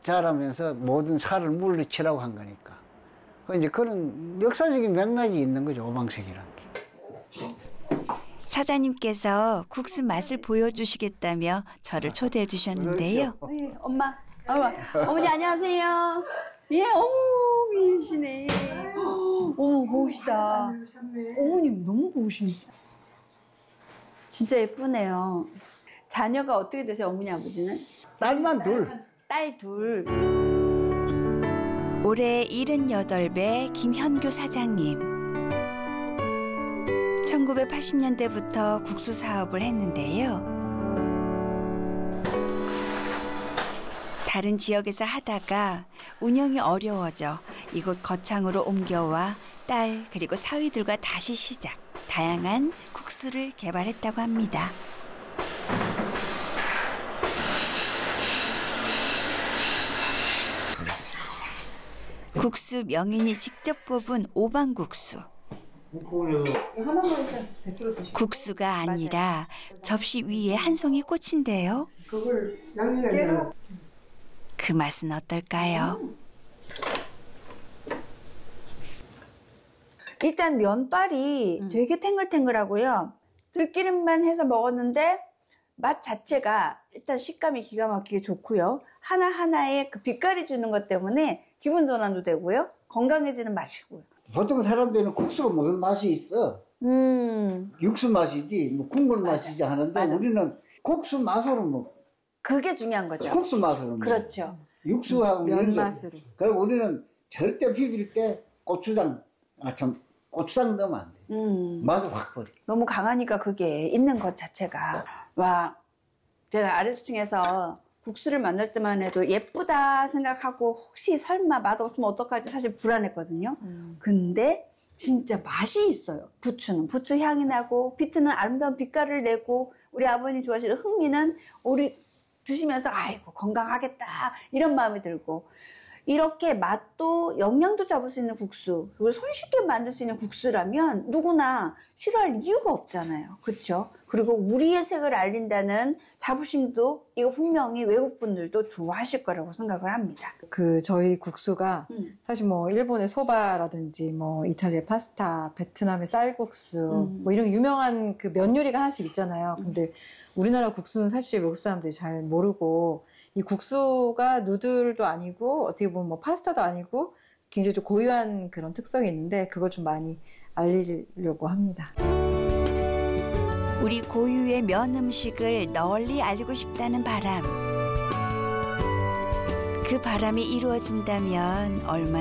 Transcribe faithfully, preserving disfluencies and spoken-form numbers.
자라면서 모든 살을 물리치라고 한 거니까. 그 이제 그런 역사적인 맥락이 있는 거죠, 오방색이라는 게. 사장님께서 국수 맛을 보여주시겠다며 저를 초대해 주셨는데요. 네, 엄마, 엄마, 어머니 안녕하세요. 예, 어머 미시네. 어머 고우시다. 어머님 너무 고우시네. 진짜 예쁘네요. 자녀가 어떻게 되세요, 어머니 아버지는? 딸만 둘. 딸 둘. 올해 일흔여덟 배 김현규 사장님. 천구백팔십 년대부터 국수 사업을 했는데요. 다른 지역에서 하다가 운영이 어려워져 이곳 거창으로 옮겨와 딸 그리고 사위들과 다시 시작. 다양한 국수를 개발했다고 합니다. 국수 명인이 직접 뽑은 오방국수. 국수가 아니라 접시 위에 한 송이 꽃인데요. 그걸 양념해서 그 맛은 어떨까요? 일단 면발이 음. 되게 탱글탱글하고요. 들기름만 해서 먹었는데 맛 자체가 일단 식감이 기가 막히게 좋고요. 하나하나에 그 빛깔이 주는 것 때문에 기분 전환도 되고요. 건강해지는 맛이고요. 보통 사람들은 국수가 무슨 맛이 있어? 음, 육수 맛이지, 뭐 국물 맛이지 하는데 맞아. 우리는 국수 맛으로 먹. 그게 중요한 거죠. 국수 맛으로 먹. 그렇죠. 육수하고 면 이런 게- 맛으로. 그리고 우리는 절대 비빌 때 고추장, 아 참 고추장 넣으면 안 돼. 음, 맛을 확 버려. 너무 강하니까 그게 있는 것 자체가. 와, 제가 아래층에서 국수를 만들 때만 해도 예쁘다 생각하고 혹시 설마 맛없으면 어떡하지 사실 불안했거든요. 근데 진짜 맛이 있어요. 부추는 부추 향이 나고 비트는 아름다운 빛깔을 내고 우리 아버님 좋아하시는 흑미는 우리 드시면서 아이고 건강하겠다 이런 마음이 들고 이렇게 맛도 영양도 잡을 수 있는 국수 그리고 손쉽게 만들 수 있는 국수라면 누구나 싫어할 이유가 없잖아요. 그렇죠? 그리고 우리의 색을 알린다는 자부심도 이거 분명히 외국 분들도 좋아하실 거라고 생각을 합니다. 그 저희 국수가 음. 사실 뭐 일본의 소바라든지 뭐 이탈리아의 파스타, 베트남의 쌀국수 음. 뭐 이런 유명한 그 면 요리가 하나씩 있잖아요. 근데 우리나라 국수는 사실 외국 사람들이 잘 모르고 이 국수가 누들도 아니고 어떻게 보면 뭐 파스타도 아니고 굉장히 좀 고유한 그런 특성이 있는데 그걸 좀 많이 알리려고 합니다. 우리 고유의 면 음식을 널리 알리고 싶다는 바람. 그 바람이 이루어진다면 얼마나